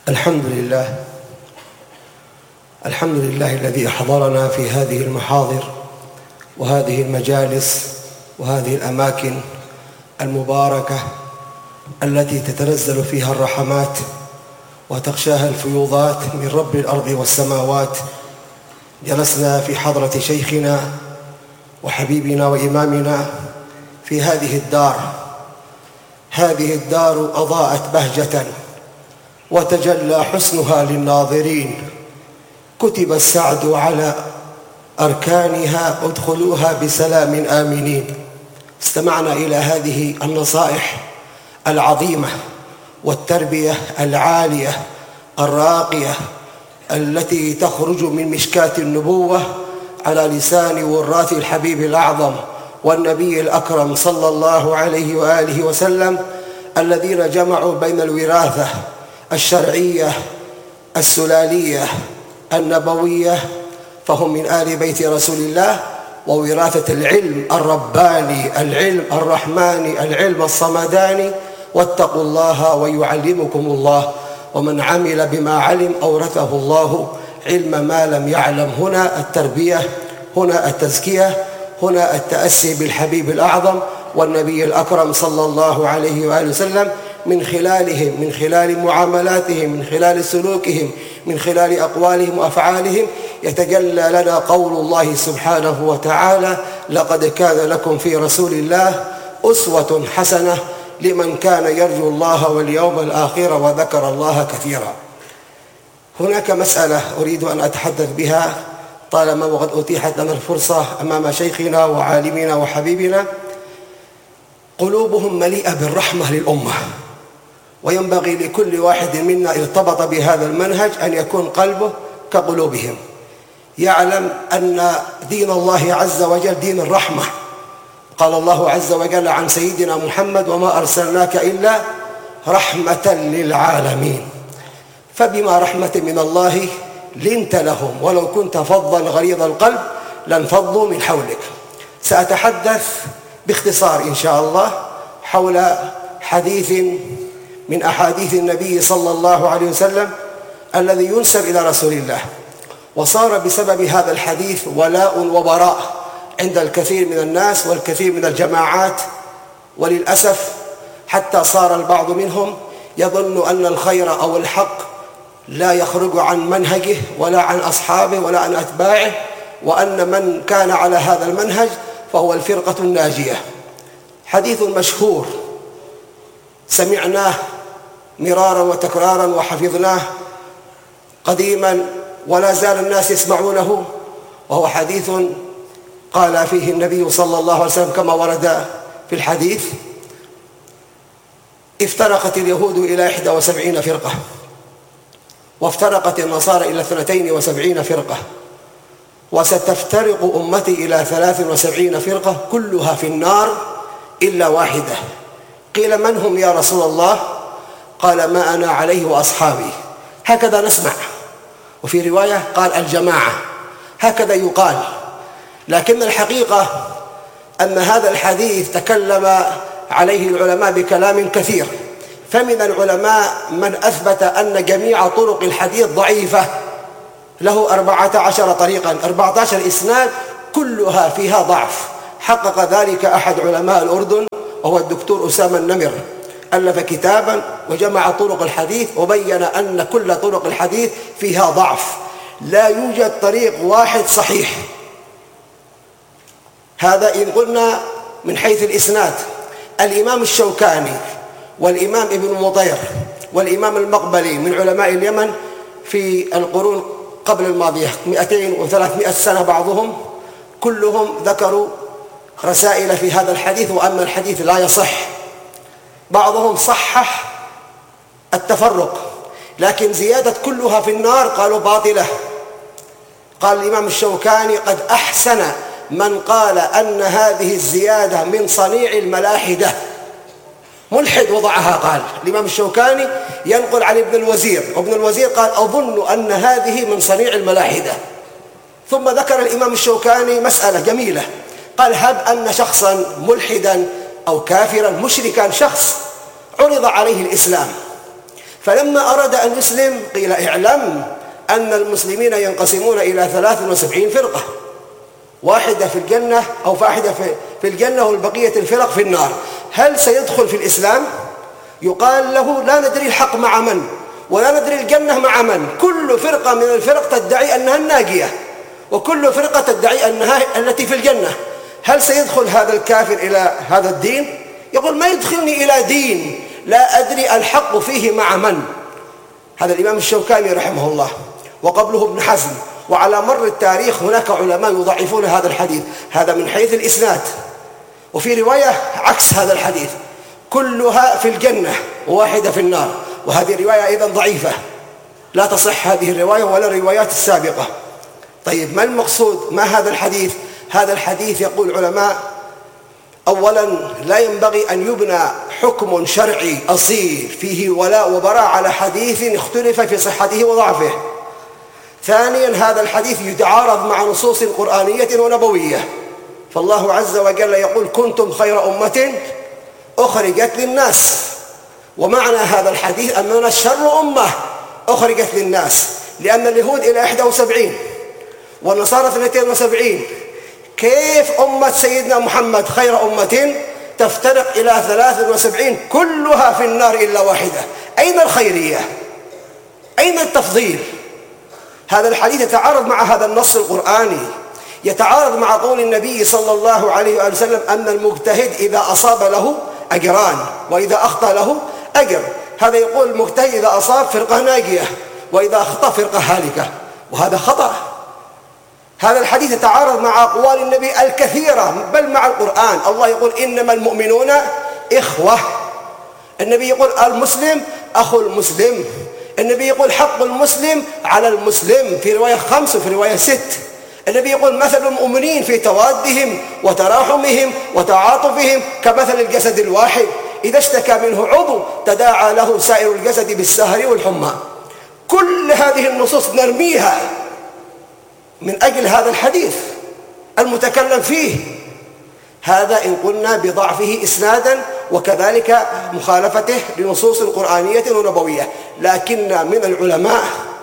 الحمد لله الذي أحضرنا في هذه المحاضر وهذه المجالس وهذه الأماكن المباركة التي تتنزل فيها الرحمات وتغشاها الفيوضات من رب الأرض والسماوات. جلسنا في حضرة شيخنا وحبيبنا وإمامنا في هذه الدار أضاءت بهجة وتجلى حسنها للناظرين، كتب السعد على أركانها ادخلوها بسلام آمنين. استمعنا إلى هذه النصائح العظيمة والتربية العالية الراقية التي تخرج من مشكاة النبوة على لسان وراث الحبيب الأعظم والنبي الأكرم صلى الله عليه وآله وسلم، الذين جمعوا بين الوراثة الشرعية السلالية النبوية، فهم من آل بيت رسول الله، ووراثة العلم الرباني، العلم الرحماني، العلم الصمداني. واتقوا الله ويعلمكم الله، ومن عمل بما علم أورثه الله علم ما لم يعلم. هنا التربية، هنا التزكية، هنا التأسي بالحبيب الأعظم والنبي الأكرم صلى الله عليه وآله وسلم، من خلالهم، من خلال معاملاتهم، من خلال سلوكهم، من خلال أقوالهم وأفعالهم، يتجلى لنا قول الله سبحانه وتعالى: لقد كان لكم في رسول الله أسوة حسنة لمن كان يرجو الله واليوم الآخر وذكر الله كثيرا. هناك مسألة أريد أن أتحدث بها طالما وقد أتيحت لنا الفرصة أمام شيخنا وعالمنا وحبيبنا. قلوبهم مليئة بالرحمة للأمة، وينبغي لكل واحد منا ارتبط بهذا المنهج أن يكون قلبه كقلوبهم، يعلم أن دين الله عز وجل دين الرحمة. قال الله عز وجل عن سيدنا محمد: وما أرسلناك إلا رحمة للعالمين. فبما رحمة من الله لنت لهم، ولو كنت فظا غليظ القلب لانفضوا من حولك. سأتحدث باختصار إن شاء الله حول حديث من أحاديث النبي صلى الله عليه وسلم الذي ينسب إلى رسول الله، وصار بسبب هذا الحديث ولاء وبراء عند الكثير من الناس والكثير من الجماعات، وللأسف حتى صار البعض منهم يظن أن الخير أو الحق لا يخرج عن منهجه ولا عن أصحابه ولا عن أتباعه، وأن من كان على هذا المنهج فهو الفرقة الناجية. حديث مشهور سمعناه مرارا وتكرارا وحفظناه قديما ولا زال الناس يسمعونه، وهو حديث قال فيه النبي صلى الله عليه وسلم كما ورد في الحديث: افترقت اليهود إلى 71 فرقة، وافترقت النصارى إلى 72 فرقة، وستفترق أمتي إلى 73 فرقة كلها في النار إلا واحدة. قيل: من هم يا رسول الله؟ قال: ما أنا عليه وأصحابي. هكذا نسمع، وفي رواية قال: الجماعة. هكذا يقال، لكن الحقيقة أن هذا الحديث تكلم عليه العلماء بكلام كثير. فمن العلماء من أثبت أن جميع طرق الحديث ضعيفة، له 14 طريقا، 14 إسناد كلها فيها ضعف. حقق ذلك أحد علماء الأردن وهو الدكتور أسامة النمر، ألف كتابا وجمع طرق الحديث وبين أن كل طرق الحديث فيها ضعف، لا يوجد طريق واحد صحيح. هذا إن قلنا من حيث الإسناد. الإمام الشوكاني والإمام ابن مطير والإمام المقبلي من علماء اليمن في القرون قبل الماضية 200 و300 سنة بعضهم، كلهم ذكروا رسائل في هذا الحديث وأن الحديث لا يصح. بعضهم صحح التفرق، لكن زيادة كلها في النار قالوا باطلة. قال الإمام الشوكاني: قد أحسن من قال أن هذه الزيادة من صنيع الملاحدة. ملحد وضعها، قال الإمام الشوكاني ينقل عن ابن الوزير، وابن الوزير قال: أظن أن هذه من صنيع الملاحدة. ثم ذكر الإمام الشوكاني مسألة جميلة، قال: هب أن شخصا ملحدا أو كافرا مشركا، شخص عرض عليه الإسلام فلما أراد أن يسلم قيل اعلم أن المسلمين ينقسمون إلى 73 فرقة، واحدة في الجنة أو واحدة في الجنة والبقية الفرق في النار. هل سيدخل في الإسلام؟ يقال له لا ندري الحق مع من ولا ندري الجنة مع من. كل فرقة من الفرق تدعي أنها الناجية وكل فرقة تدعي أنها التي في الجنة. هل سيدخل هذا الكافر إلى هذا الدين؟ يقول ما يدخلني إلى دين لا أدري الحق فيه مع من. هذا الإمام الشوكاني رحمه الله وقبله ابن حزم. وعلى مر التاريخ هناك علماء يضعفون هذا الحديث، هذا من حيث الإسناد. وفي رواية عكس هذا الحديث، كلها في الجنة وواحدة في النار، وهذه الرواية أيضا ضعيفة لا تصح هذه الرواية ولا الروايات السابقة. طيب ما المقصود؟ ما هذا الحديث؟ هذا الحديث يقول علماء أولا لا ينبغي أن يبنى حكم شرعي أصيل فيه ولاء وبراء على حديث اختلف في صحته وضعفه. ثانيا هذا الحديث يتعارض مع نصوص قرآنية ونبوية، فالله عز وجل يقول كنتم خير أمة أخرجت للناس، ومعنى هذا الحديث أننا شر أمة أخرجت للناس، لأن اليهود إلى 71 والنصارى 72. كيف أمة سيدنا محمد خير أمة تفترق إلى 73 كلها في النار إلا واحدة؟ أين الخيرية؟ أين التفضيل؟ هذا الحديث يتعارض مع هذا النص القرآني، يتعارض مع قول النبي صلى الله عليه وآله وسلم أن المجتهد إذا أصاب له أجران وإذا أخطأ له أجر. هذا يقول المجتهد إذا أصاب فرقة ناجية وإذا أخطأ فرقة هالكة، وهذا خطأ. هذا الحديث يتعارض مع أقوال النبي الكثيرة بل مع القرآن. الله يقول إنما المؤمنون إخوة، النبي يقول المسلم أخو المسلم، النبي يقول حق المسلم على المسلم في رواية 5 وفي رواية 6. النبي يقول مثل المؤمنين في توادهم وتراحمهم وتعاطفهم كمثل الجسد الواحد إذا اشتكى منه عضو تداعى له سائر الجسد بالسهر والحمى. كل هذه النصوص نرميها من أجل هذا الحديث المتكلم فيه، هذا إن قلنا بضعفه إسنادا وكذلك مخالفته لنصوص قرآنية ونبوية. لكن من العلماء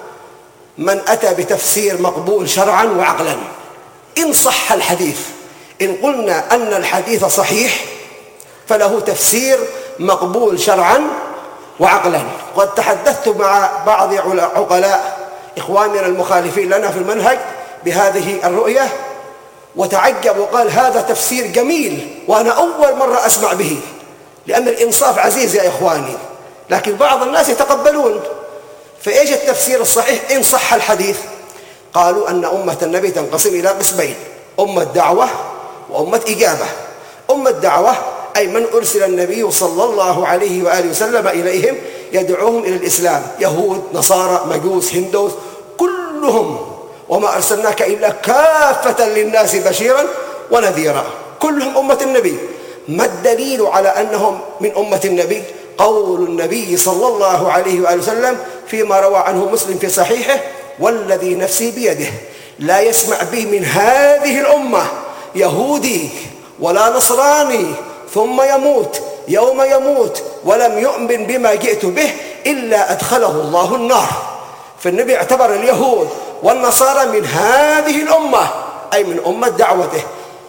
من أتى بتفسير مقبول شرعا وعقلا إن صح الحديث. إن قلنا أن الحديث صحيح فله تفسير مقبول شرعا وعقلا. قد تحدثت مع بعض عقلاء إخواننا المخالفين لنا في المنهج بهذه الرؤية وتعجب وقال هذا تفسير جميل وأنا أول مرة أسمع به، لأن الإنصاف عزيز يا إخواني، لكن بعض الناس يتقبلون. فإيش التفسير الصحيح إن صح الحديث؟ قالوا أن أمة النبي تنقسم إلى قسمين، أمة دعوة وأمة إجابة. أمة دعوة أي من أرسل النبي صلى الله عليه وآله وسلم إليهم يدعوهم إلى الإسلام، يهود نصارى مجوس هندوس كلهم، وما أرسلناك إلا كافة للناس بشيرا ونذيرا، كلهم أمة النبي. ما الدليل على أنهم من أمة النبي؟ قول النبي صلى الله عليه وآله وسلم فيما روى عنه مسلم في صحيحه والذي نفسي بيده لا يسمع به من هذه الأمة يهودي ولا نصراني ثم يموت يوم يموت ولم يؤمن بما جئت به إلا أدخله الله النار. فالنبي اعتبر اليهود والنصارى من هذه الأمة أي من أمة دعوته.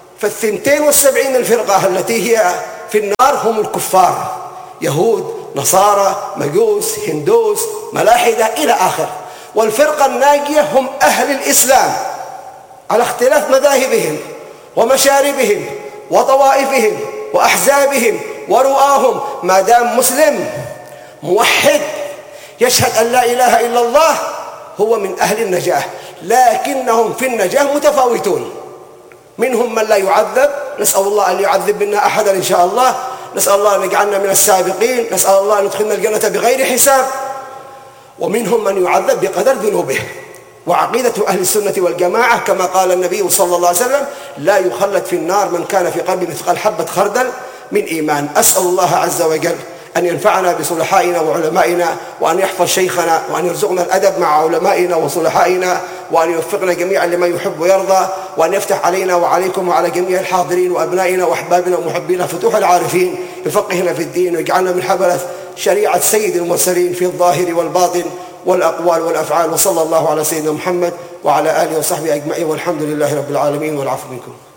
ف72 الفرقة التي هي في النار هم الكفار، يهود نصارى مجوس هندوس ملاحدة إلى آخر. والفرقة الناجية هم أهل الإسلام على اختلاف مذاهبهم ومشاربهم وطوائفهم وأحزابهم ورؤاهم، ما دام مسلم موحد يشهد أن لا إله إلا الله هو من أهل النجاة. لكنهم في النجاة متفاوتون، منهم من لا يعذب، نسأل الله أن يعذب منا أحدا إن شاء الله، نسأل الله أن يجعلنا من السابقين، نسأل الله أن يدخلنا الجنة بغير حساب. ومنهم من يعذب بقدر ذنوبه. وعقيدة أهل السنة والجماعة كما قال النبي صلى الله عليه وسلم لا يخلد في النار من كان في قلبه مثقال حبة خردل من إيمان. أسأل الله عز وجل أن ينفعنا بصلحائنا وعلمائنا، وأن يحفظ شيخنا، وأن يرزقنا الأدب مع علمائنا وصلحائنا، وأن يوفقنا جميعا لما يحب ويرضى، وأن يفتح علينا وعليكم وعلى جميع الحاضرين وأبنائنا وأحبابنا ومحبينا فتوح العارفين، يفقهنا في الدين ويجعلنا من شريعة سيد المرسلين في الظاهر والباطن والأقوال والأفعال. وصلى الله على سيدنا محمد وعلى آله وصحبه أجمعين، والحمد لله رب العالمين، والعفو منكم.